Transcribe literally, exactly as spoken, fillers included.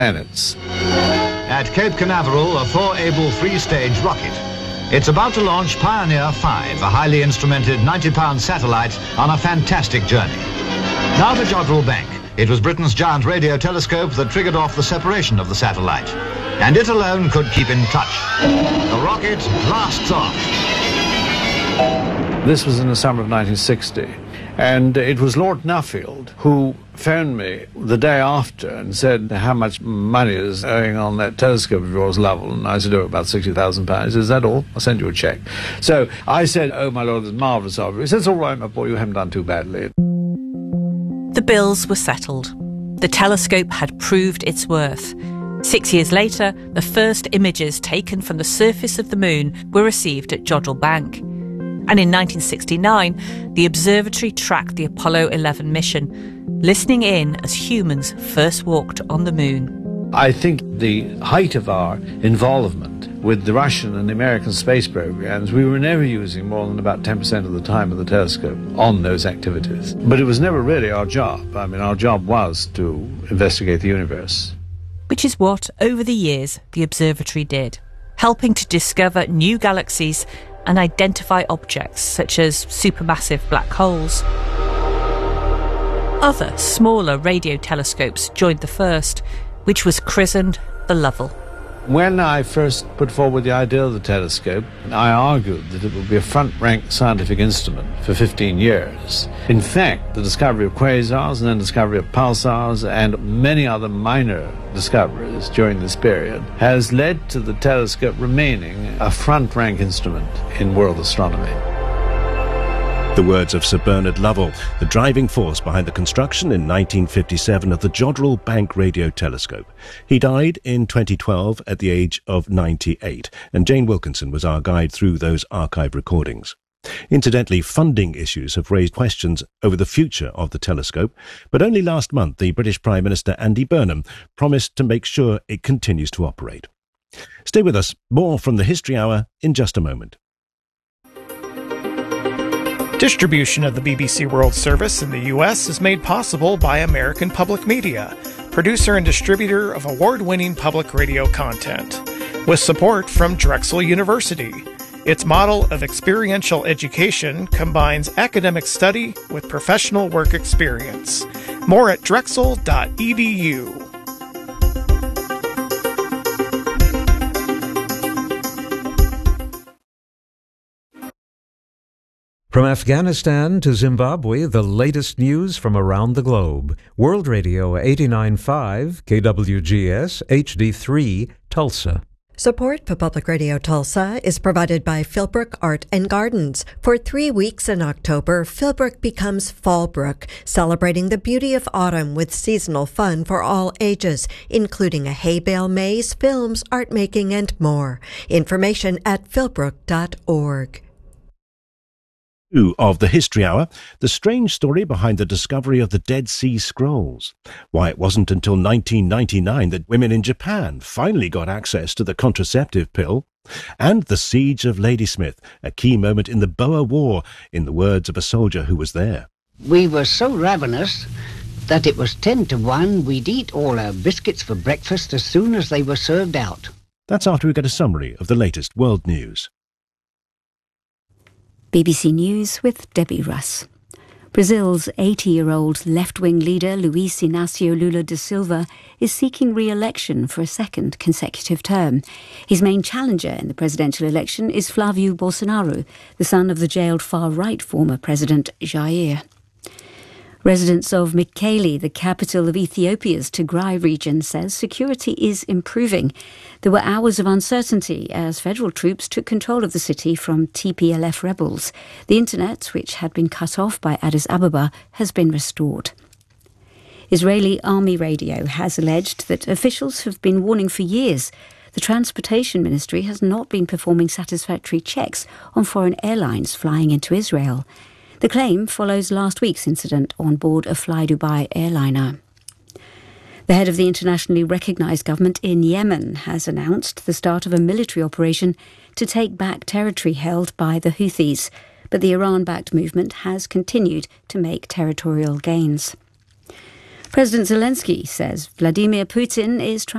planets. At Cape Canaveral, a four-able three-stage rocket. It's about to launch Pioneer five, a highly instrumented ninety-pound satellite on a fantastic journey. Now to Jodrell Bank. It was Britain's giant radio telescope that triggered off the separation of the satellite. And it alone could keep in touch. The rocket blasts off. This was in the summer of nineteen sixty, and it was Lord Nuffield who phoned me the day after and said, how much money is owing on that telescope of yours, Lovell? And I said, oh, about sixty thousand pounds. Is that all? I'll send you a cheque. So I said, oh, my lord, it's marvellous of you. He said, it's all right, my boy, you haven't done too badly. The bills were settled. The telescope had proved its worth. Six years later, the first images taken from the surface of the moon were received at Jodrell Bank. And in nineteen sixty-nine, the observatory tracked the Apollo eleven mission, listening in as humans first walked on the moon. I think the height of our involvement with the Russian and the American space programs, we were never using more than about ten percent of the time of the telescope on those activities. But it was never really our job. I mean, our job was to investigate the universe. Which is what, over the years, the observatory did, helping to discover new galaxies and identify objects such as supermassive black holes. Other, smaller radio telescopes joined the first, which was christened the Lovell. When I first put forward the idea of the telescope, I argued that it would be a front-rank scientific instrument for fifteen years. In fact, the discovery of quasars and then discovery of pulsars and many other minor discoveries during this period has led to the telescope remaining a front-rank instrument in world astronomy. The words of Sir Bernard Lovell, the driving force behind the construction in nineteen fifty-seven of the Jodrell Bank Radio Telescope. He died in twenty twelve at the age of ninety-eight, and Jane Wilkinson was our guide through those archive recordings. Incidentally, funding issues have raised questions over the future of the telescope, but only last month the British Prime Minister Andy Burnham promised to make sure it continues to operate. Stay with us. More from the History Hour in just a moment. Distribution of the B B C World Service in the U S is made possible by American Public Media, producer and distributor of award-winning public radio content, with support from Drexel University. Its model of experiential education combines academic study with professional work experience. More at drexel dot e d u. From Afghanistan to Zimbabwe, the latest news from around the globe. World Radio eighty-nine point five, K W G S, H D three, Tulsa. Support for Public Radio Tulsa is provided by Philbrook Art and Gardens. For three weeks in October, Philbrook becomes Fallbrook, celebrating the beauty of autumn with seasonal fun for all ages, including a hay bale maze, films, art making, and more. Information at philbrook dot org. Of the History Hour, the strange story behind the discovery of the Dead Sea Scrolls, why it wasn't until nineteen ninety-nine that women in Japan finally got access to the contraceptive pill, and the Siege of Ladysmith, a key moment in the Boer War, in the words of a soldier who was there. We were so ravenous that it was ten to one we'd eat all our biscuits for breakfast as soon as they were served out. That's after we get a summary of the latest world news. B B C News with Debbie Russ. Brazil's eighty-year-old left-wing leader Luiz Inácio Lula da Silva is seeking re-election for a second consecutive term. His main challenger in the presidential election is Flávio Bolsonaro, the son of the jailed far-right former president Jair. Residents of Mekelle, the capital of Ethiopia's Tigray region, says security is improving. There were hours of uncertainty as federal troops took control of the city from T P L F rebels. The internet, which had been cut off by Addis Ababa, has been restored. Israeli army radio has alleged that officials have been warning for years the Transportation Ministry has not been performing satisfactory checks on foreign airlines flying into Israel. The claim follows last week's incident on board a Fly Dubai airliner. The head of the internationally recognised government in Yemen has announced the start of a military operation to take back territory held by the Houthis, but the Iran-backed movement has continued to make territorial gains. President Zelensky says Vladimir Putin is trying